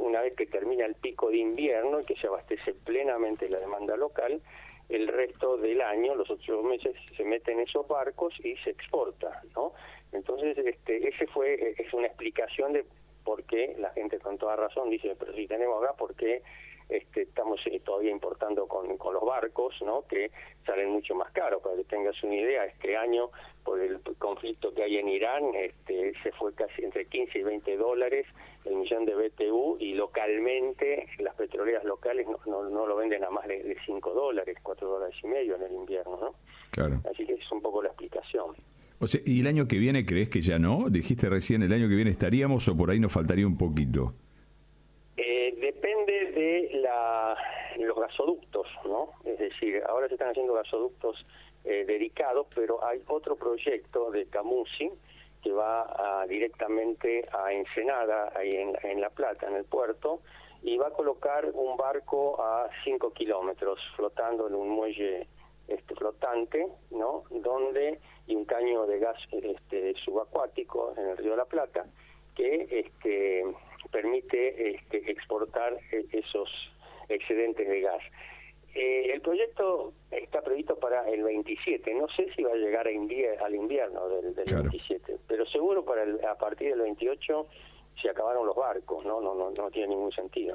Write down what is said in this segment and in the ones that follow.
una vez que termina el pico de invierno y que se abastece plenamente la demanda local, el resto del año, los 8 meses, se meten esos barcos y se exporta, ¿no? Entonces, es una explicación de por qué la gente con toda razón dice, pero si tenemos gas, ¿por qué estamos todavía importando con los barcos, ¿no? Que salen mucho más caros? Para que tengas una idea, este año, por el conflicto que hay en Irán, se fue casi entre 15 y 20 dólares el millón de BTU, y localmente las petroleras locales no lo venden a más de 5 dólares, 4 dólares y medio en el invierno, ¿no? Claro. Así que es un poco la explicación. O sea, ¿y el año que viene crees que ya no? Dijiste recién, ¿el año que viene estaríamos o por ahí nos faltaría un poquito? Depende de los gasoductos, ¿no? Es decir, ahora se están haciendo gasoductos dedicados, pero hay otro proyecto de Camusi que va directamente a Ensenada, ahí en La Plata, en el puerto, y va a colocar un barco a 5 kilómetros flotando en un muelle flotante, ¿no? Y un caño de gas subacuático en el río de la Plata, que permite exportar esos excedentes de gas. El proyecto está previsto para el 27, no sé si va a llegar al invierno del claro. 27, pero seguro a partir del 28 se acabaron los barcos, no tiene ningún sentido.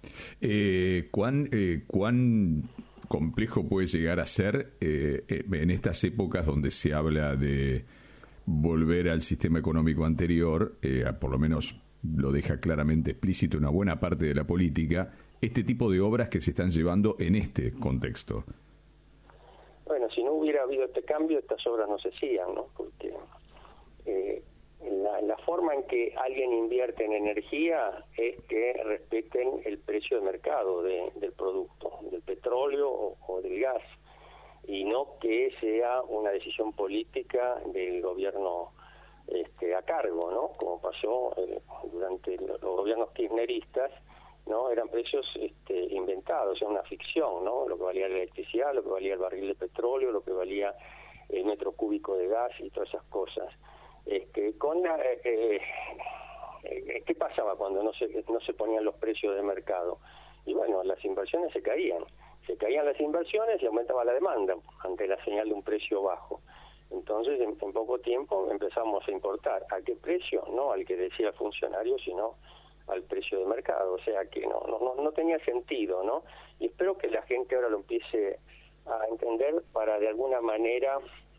¿Cuán complejo puede llegar a ser en estas épocas donde se habla de volver al sistema económico anterior, por lo menos lo deja claramente explícito una buena parte de la política, este tipo de obras que se están llevando en este contexto? Bueno, si no hubiera habido este cambio, estas obras no se hacían, ¿no? Porque la forma en que alguien invierte en energía es que respeten el precio de mercado del producto, del petróleo o del gas, y no que sea una decisión política del gobierno a cargo, ¿no? Como pasó durante los gobiernos kirchneristas, ¿no? Eran precios inventados, o sea, una ficción, ¿no? Lo que valía la electricidad, lo que valía el barril de petróleo, lo que valía el metro cúbico de gas y todas esas cosas. ¿Qué pasaba cuando no se ponían los precios de mercado? Y bueno, las inversiones se caían las inversiones y aumentaba la demanda ante la señal de un precio bajo. Entonces, en poco tiempo empezamos a importar. ¿A qué precio? No al que decía el funcionario, sino al precio de mercado. O sea que no tenía sentido, ¿no? Y espero que la gente ahora lo empiece a entender para de alguna manera,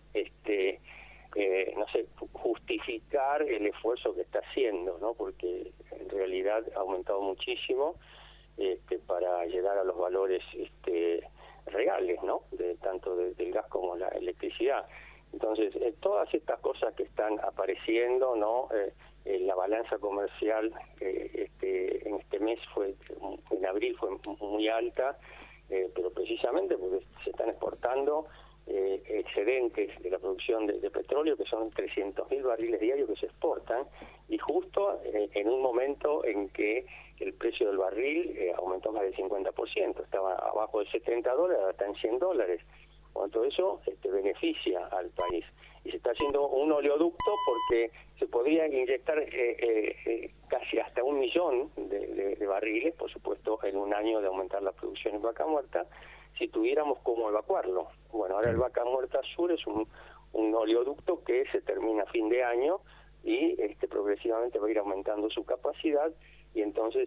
justificar el esfuerzo que está haciendo, ¿no? Porque en realidad ha aumentado muchísimo para llegar a los valores reales, ¿no? Tanto del gas como la electricidad. Entonces, todas estas cosas que están apareciendo, ¿no? La balanza comercial en este mes en abril fue muy alta, pero precisamente porque se están exportando excedentes de la producción de petróleo, que son 300.000 barriles diarios que se exportan, y justo en un momento en que el precio del barril aumentó más del 50%, estaba abajo de 70 dólares, ahora está en 100 dólares. Bueno, todo eso beneficia al país. Y se está haciendo un oleoducto porque se podría inyectar casi hasta 1 millón de barriles, por supuesto, en un año de aumentar la producción en Vaca Muerta, si tuviéramos cómo evacuarlo. Bueno, ahora el Vaca Muerta Sur es un oleoducto que se termina a fin de año y progresivamente va a ir aumentando su capacidad, y entonces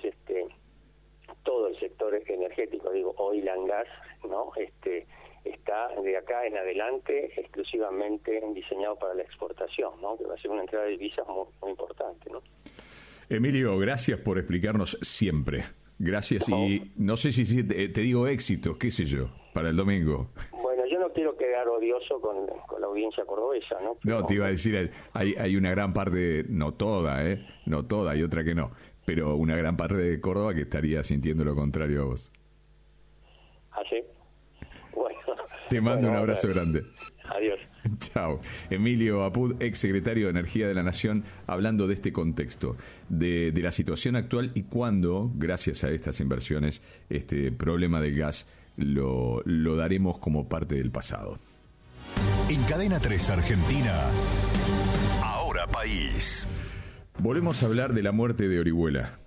todo el sector energético, oil and gas, ¿no? Está de acá en adelante exclusivamente diseñado para la exportación, ¿no? Que va a ser una entrada de divisas muy, muy importante, ¿no? Emilio, gracias por explicarnos siempre. Gracias, y no sé si te digo éxitos, qué sé yo, para el domingo. Bueno, yo no quiero quedar odioso con la audiencia cordobesa, ¿no? Pero no, te iba a decir, hay una gran parte, no toda, hay otra que no, pero una gran parte de Córdoba que estaría sintiendo lo contrario a vos. ¿Ah, sí? Bueno. Te mando un abrazo grande. Adiós. Chao. Emilio Apud, ex secretario de Energía de la Nación, hablando de este contexto, de la situación actual y cuándo, gracias a estas inversiones, este problema del gas lo daremos como parte del pasado. En Cadena 3 Argentina, Ahora País. Volvemos a hablar de la muerte de Orihuela.